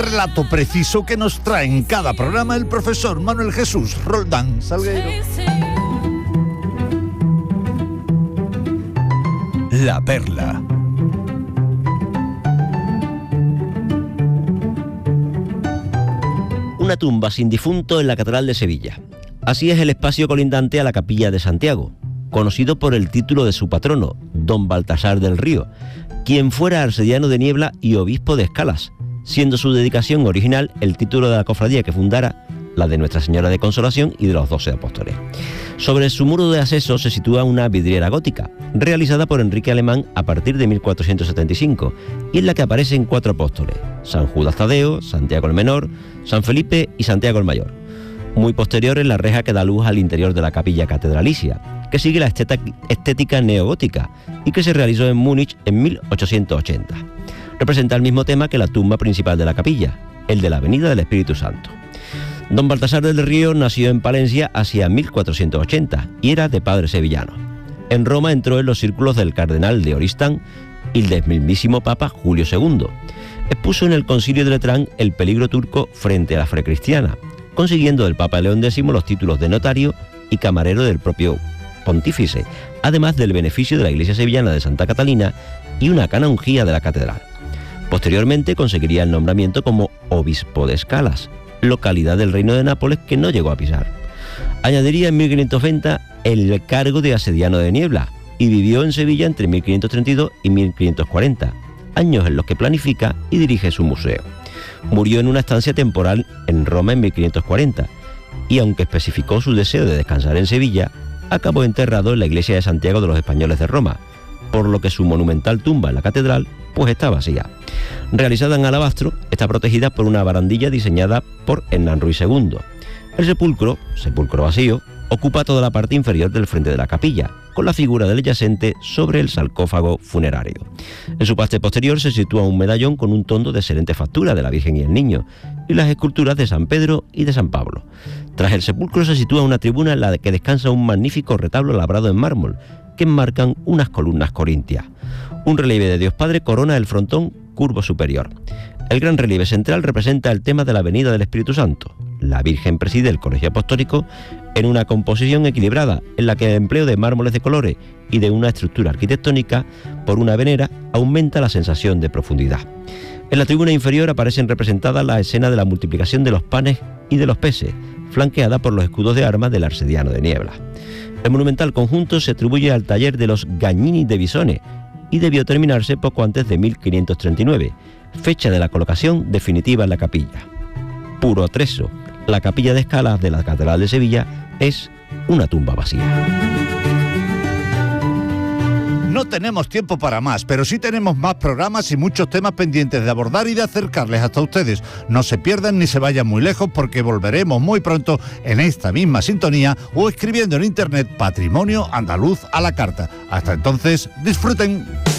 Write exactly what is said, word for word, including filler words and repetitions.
Relato preciso que nos trae en cada programa el profesor Manuel Jesús Roldán Salgueiro. La Perla. Una tumba sin difunto en la Catedral de Sevilla. Así es el espacio colindante a la Capilla de Santiago, conocido por el título de su patrono, don Baltasar del Río, quien fuera arcediano de Niebla y obispo de Escalas, siendo su dedicación original el título de la cofradía que fundara, la de Nuestra Señora de Consolación y de los Doce Apóstoles. Sobre su muro de acceso se sitúa una vidriera gótica, realizada por Enrique Alemán a partir de mil cuatrocientos setenta y cinco, y en la que aparecen cuatro apóstoles: San Judas Tadeo, Santiago el Menor, San Felipe y Santiago el Mayor. Muy posterior es la reja que da luz al interior de la capilla catedralicia, que sigue la estética neogótica y que se realizó en Múnich en mil ochocientos ochenta. Representa el mismo tema que la tumba principal de la capilla, el de la Avenida del Espíritu Santo. Don Baltasar del Río nació en Palencia hacia mil cuatrocientos ochenta y era de padre sevillano. En Roma entró en los círculos del cardenal de Oristán y del mismísimo Papa Julio segundo. Expuso en el Concilio de Letrán el peligro turco frente a la fe cristiana, consiguiendo del Papa León décimo los títulos de notario y camarero del propio pontífice, además del beneficio de la iglesia sevillana de Santa Catalina y una canonjía de la catedral. Posteriormente conseguiría el nombramiento como obispo de Escalas, localidad del Reino de Nápoles que no llegó a pisar. Añadiría en mil quinientos veinte el cargo de asediano de Niebla y vivió en Sevilla entre mil quinientos treinta y dos y mil quinientos cuarenta, años en los que planifica y dirige su museo. Murió en una estancia temporal en Roma en mil quinientos cuarenta y, aunque especificó su deseo de descansar en Sevilla, acabó enterrado en la iglesia de Santiago de los Españoles de Roma, por lo que su monumental tumba en la catedral pues está vacía. Realizada en alabastro, está protegida por una barandilla diseñada por Hernán Ruiz segundo. El sepulcro, sepulcro vacío, ocupa toda la parte inferior del frente de la capilla, con la figura del yacente sobre el sarcófago funerario. En su parte posterior se sitúa un medallón con un tondo de excelente factura de la Virgen y el Niño, y las esculturas de San Pedro y de San Pablo. Tras el sepulcro se sitúa una tribuna en la que descansa un magnífico retablo labrado en mármol, que enmarcan unas columnas corintias. Un relieve de Dios Padre corona el frontón curvo superior. El gran relieve central representa el tema de la Avenida del Espíritu Santo. La Virgen preside el Colegio Apostólico en una composición equilibrada, en la que el empleo de mármoles de colores y de una estructura arquitectónica por una venera aumenta la sensación de profundidad. En la tribuna inferior aparecen representadas la escena de la multiplicación de los panes y de los peces, flanqueada por los escudos de armas del arcediano de Niebla. El monumental conjunto se atribuye al taller de los Gagnini de Bisone y debió terminarse poco antes de mil quinientos treinta y nueve, fecha de la colocación definitiva en la capilla. Puro atrezo, la capilla de Escalas de la Catedral de Sevilla es una tumba vacía. No tenemos tiempo para más, pero sí tenemos más programas y muchos temas pendientes de abordar y de acercarles hasta ustedes. No se pierdan ni se vayan muy lejos, porque volveremos muy pronto en esta misma sintonía o escribiendo en internet Patrimonio Andaluz a la carta. Hasta entonces, disfruten.